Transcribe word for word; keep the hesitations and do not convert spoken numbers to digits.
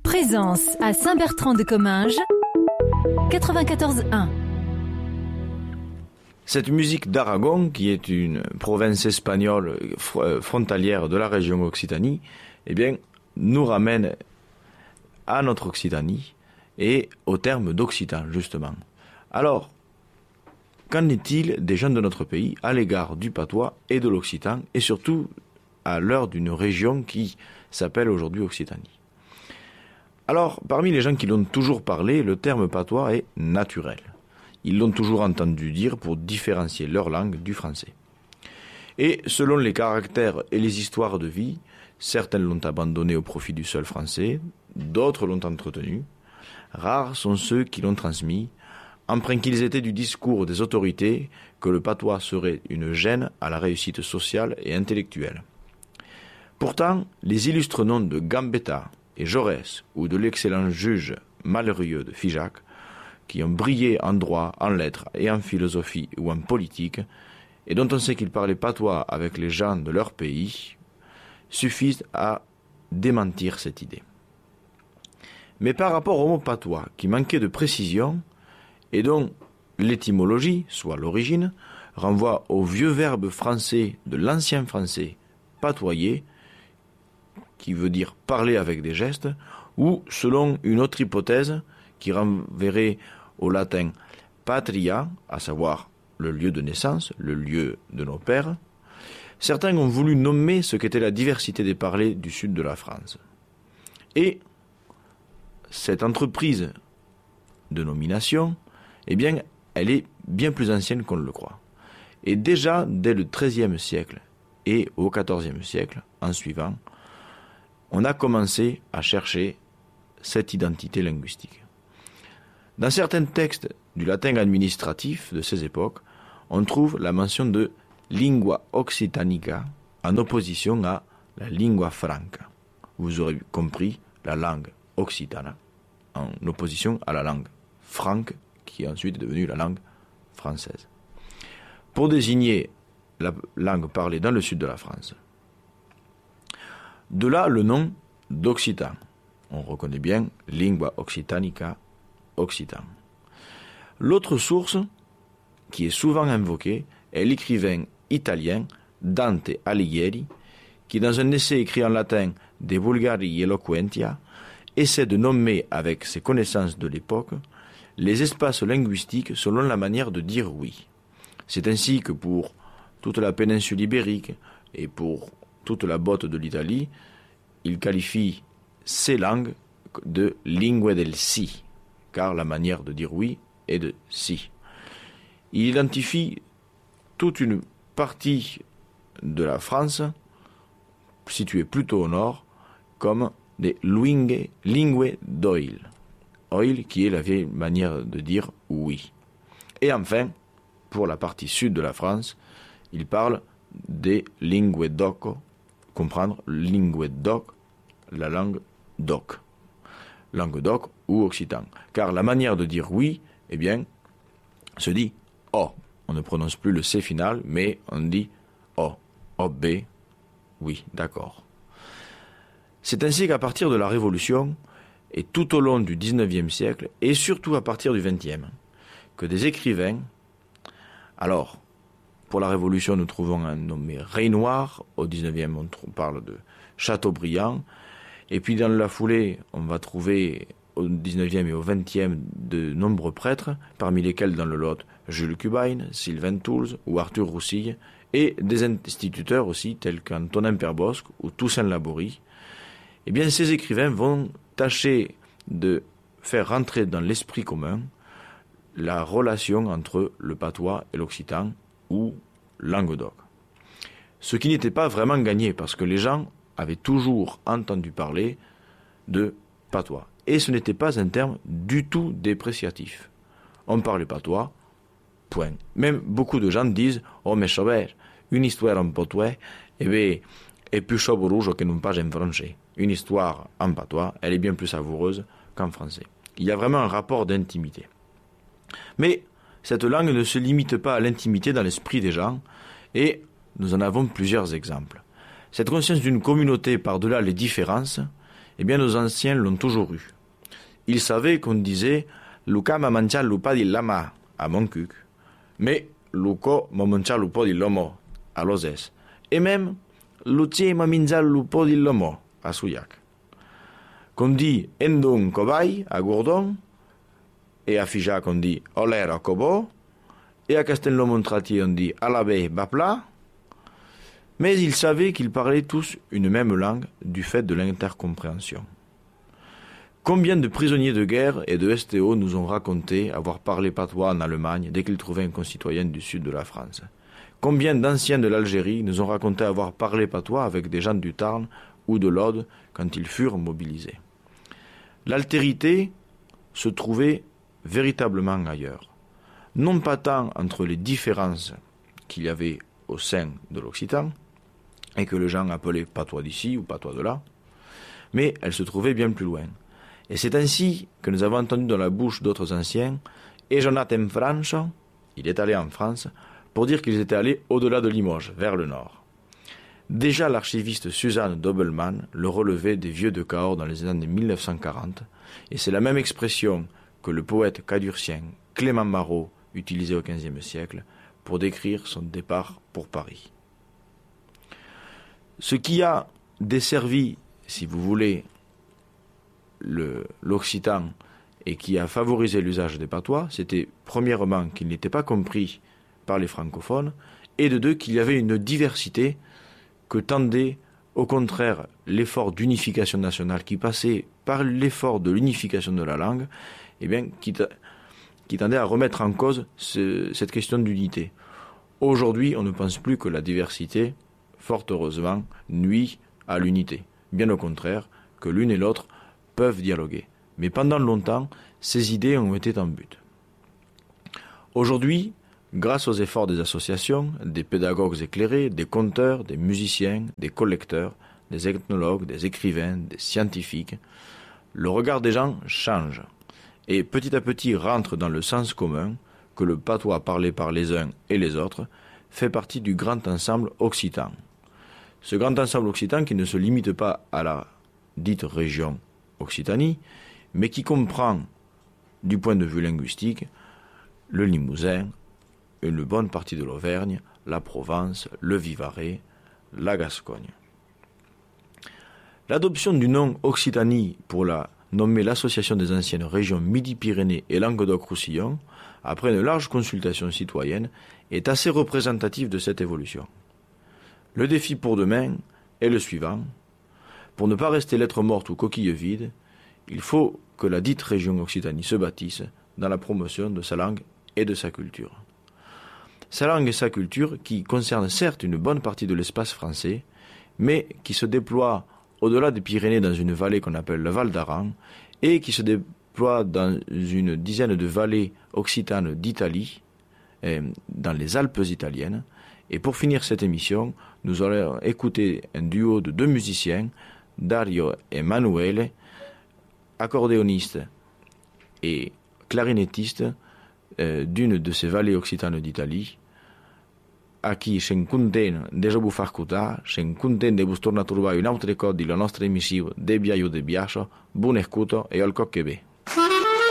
Présence à Saint-Bertrand-de-Comminges, quatre-vingt-quatorze un. Cette musique d'Aragon, qui est une province espagnole frontalière de la région Occitanie, eh bien, nous ramène à notre Occitanie et au terme d'occitan, justement. Alors, qu'en est-il des gens de notre pays à l'égard du patois et de l'occitan, et surtout à l'heure d'une région qui s'appelle aujourd'hui Occitanie? Alors, parmi les gens qui l'ont toujours parlé, le terme patois est naturel. Ils l'ont toujours entendu dire pour différencier leur langue du français. Et selon les caractères et les histoires de vie, certains l'ont abandonné au profit du seul français, d'autres l'ont entretenu. Rares sont ceux qui l'ont transmis, empreints qu'ils étaient du discours des autorités que le patois serait une gêne à la réussite sociale et intellectuelle. Pourtant, les illustres noms de Gambetta et Jaurès ou de l'excellent juge Malraux de Figeac, qui ont brillé en droit, en lettres et en philosophie ou en politique, et dont on sait qu'ils parlaient patois avec les gens de leur pays, suffisent à démentir cette idée. Mais par rapport au mot patois, qui manquait de précision, et dont l'étymologie, soit l'origine, renvoie au vieux verbe français de l'ancien français patoyer, qui veut dire parler avec des gestes, ou selon une autre hypothèse qui renverrait au latin patria, à savoir le lieu de naissance, le lieu de nos pères, certains ont voulu nommer ce qu'était la diversité des parlers du sud de la France. Et cette entreprise de nomination, eh bien, elle est bien plus ancienne qu'on le croit. Et déjà, dès le treizième siècle et au quatorzième siècle, en suivant, on a commencé à chercher cette identité linguistique. Dans certains textes du latin administratif de ces époques, on trouve la mention de lingua occitanica en opposition à la lingua franca. Vous aurez compris, la langue occitane en opposition à la langue franque qui ensuite est devenue la langue française. Pour désigner la langue parlée dans le sud de la France. De là le nom d'occitan. On reconnaît bien lingua occitanica, occitan. L'autre source, qui est souvent invoquée, est l'écrivain italien Dante Alighieri, qui dans un essai écrit en latin De Vulgari Eloquentia, essaie de nommer avec ses connaissances de l'époque les espaces linguistiques selon la manière de dire oui. C'est ainsi que pour toute la péninsule ibérique et pour toute la botte de l'Italie, il qualifie ces langues de lingue del si, car la manière de dire oui est de si. Il identifie toute une partie de la France, située plutôt au nord, comme des lingue, lingue d'oil. Oil qui est la vieille manière de dire oui. Et enfin, pour la partie sud de la France, il parle des lingue d'oc, comprendre lingue d'oc, la langue d'oc. Langue d'oc ou occitan. Car la manière de dire oui, eh bien, se dit O. On ne prononce plus le C final, mais on dit O. O, B, oui, d'accord. C'est ainsi qu'à partir de la Révolution, et tout au long du dix-neuvième siècle, et surtout à partir du vingtième, que des écrivains, alors, pour la Révolution, nous trouvons un nommé Reynoir, au dix-neuvième, on parle de Chateaubriand, et puis dans la foulée, on va trouver au dix-neuvième et au vingtième de nombreux prêtres, parmi lesquels dans le Lot, Jules Cubain, Sylvain Toulze ou Arthur Roussille, et des instituteurs aussi, tels qu'Antonin Perbosque ou Toussaint Laborie. Eh bien, ces écrivains vont tâcher de faire rentrer dans l'esprit commun la relation entre le patois et l'occitan ou languedoc. Ce qui n'était pas vraiment gagné, parce que les gens avaient toujours entendu parler de patois. Et ce n'était pas un terme du tout dépréciatif. On parlait patois, point. Même beaucoup de gens disent « Oh, mais Chaubert, une histoire en patois, eh bien, est plus chaude rouge que non pas en français. » Une histoire en patois, elle est bien plus savoureuse qu'en français. Il y a vraiment un rapport d'intimité. Mais cette langue ne se limite pas à l'intimité dans l'esprit des gens, et nous en avons plusieurs exemples. Cette conscience d'une communauté par-delà les différences, Eh bien, nos anciens l'ont toujours eu. Ils savaient qu'on disait « Luca m'a mangia lupa di lama » à Montcuq, mais « Luco m'a mangia lupo di lomo » à Lozès, et même « Lucie m'a mangia lupo di lomo » à Souillac. Qu'on dit « Endon cobaye » à Gourdon, et à Figeac on dit « Olera cobo », et à Castelnau-Montratier on dit « Alabé bapla », mais ils savaient qu'ils parlaient tous une même langue du fait de l'intercompréhension. Combien de prisonniers de guerre et de S T O nous ont raconté avoir parlé patois en Allemagne dès qu'ils trouvaient un concitoyen du sud de la France? Combien d'anciens de l'Algérie nous ont raconté avoir parlé patois avec des gens du Tarn ou de l'Aude quand ils furent mobilisés? L'altérité se trouvait véritablement ailleurs. Non pas tant entre les différences qu'il y avait au sein de l'occitan, et que les gens appelaient patois d'ici ou patois de là, mais elle se trouvait bien plus loin. Et c'est ainsi que nous avons entendu dans la bouche d'autres anciens, et Jonathan France, il est allé en France, pour dire qu'ils étaient allés au-delà de Limoges, vers le nord. Déjà l'archiviste Suzanne Dobelmann le relevait des vieux de Cahors dans les années mille neuf cent quarante, et c'est la même expression que le poète cadurcien Clément Marot utilisait au quinzième siècle pour décrire son départ pour Paris. Ce qui a desservi, si vous voulez, le, l'occitan et qui a favorisé l'usage des patois, c'était premièrement qu'il n'était pas compris par les francophones, et de deux qu'il y avait une diversité que tendait au contraire l'effort d'unification nationale qui passait par l'effort de l'unification de la langue, eh bien, qui, qui tendait à remettre en cause ce, cette question d'unité. Aujourd'hui, on ne pense plus que la diversité, fort heureusement, nuit à l'unité. Bien au contraire, que l'une et l'autre peuvent dialoguer. Mais pendant longtemps, ces idées ont été en but. Aujourd'hui, grâce aux efforts des associations, des pédagogues éclairés, des conteurs, des musiciens, des collecteurs, des ethnologues, des écrivains, des scientifiques, le regard des gens change et petit à petit rentre dans le sens commun que le patois parlé par les uns et les autres fait partie du grand ensemble occitan. Ce grand ensemble occitan qui ne se limite pas à la dite région Occitanie, mais qui comprend, du point de vue linguistique, le Limousin, une bonne partie de l'Auvergne, la Provence, le Vivarais, la Gascogne. L'adoption du nom Occitanie pour la nommer l'association des anciennes régions Midi-Pyrénées et Languedoc-Roussillon, après une large consultation citoyenne, est assez représentative de cette évolution. Le défi pour demain est le suivant. Pour ne pas rester lettre morte ou coquille vide, il faut que la dite région Occitanie se bâtisse dans la promotion de sa langue et de sa culture. Sa langue et sa culture qui concernent certes une bonne partie de l'espace français, mais qui se déploie au-delà des Pyrénées dans une vallée qu'on appelle le Val d'Aran, et qui se déploie dans une dizaine de vallées occitanes d'Italie, dans les Alpes italiennes. Et pour finir cette émission, nous allons écouter un duo de deux musiciens, Dario et Manuele, accordéoniste et clarinettiste euh, d'une de ces vallées occitanes d'Italie, a qui sono content de vous faire écouter, sono content de vous tornar a trobar un altre cop della nostra emissione De Biaio de Biascio. Buon ascolto e al cocchebe.